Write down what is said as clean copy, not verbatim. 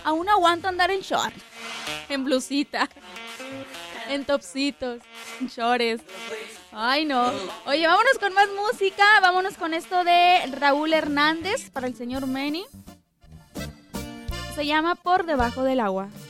Aún aguanto andar en short, en blusita, en topsitos, en shorts. Ay, no. Oye, vámonos con más música. Vámonos con esto de Raúl Hernández para el señor Manny. Se llama Por Debajo del Agua.